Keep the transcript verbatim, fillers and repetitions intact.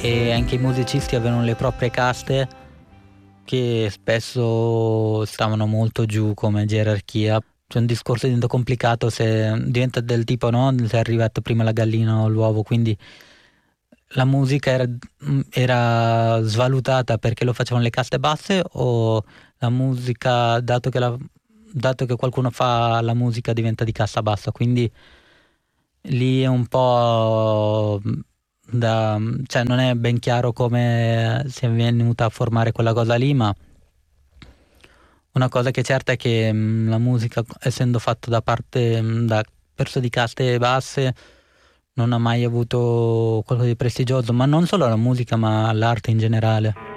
e anche i musicisti avevano le proprie caste che spesso stavano molto giù come gerarchia. C'è un discorso diventa complicato se diventa del tipo, no? Se è arrivato prima la gallina o l'uovo, quindi la musica era, era svalutata perché lo facevano le caste basse, o la musica, dato che, la, dato che qualcuno fa la musica, diventa di cassa bassa, quindi lì è un po' da, cioè non è ben chiaro come si è venuta a formare quella cosa lì, ma una cosa che è certa è che mh, la musica, essendo fatta da parte mh, da persone di caste basse, non ha mai avuto qualcosa di prestigioso, ma non solo la musica, ma l'arte in generale.